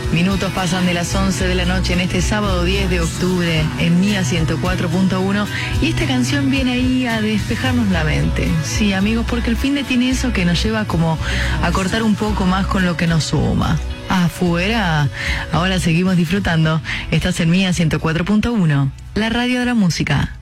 Minutos pasan de las 11 de la noche en este sábado 10 de octubre en Mía 104.1 y esta canción viene ahí a despejarnos la mente. Sí, amigos, porque el fin de tiene eso que nos lleva como a cortar un poco más con lo que nos suma. Afuera, ahora seguimos disfrutando. Estás en Mía 104.1, la radio de la música.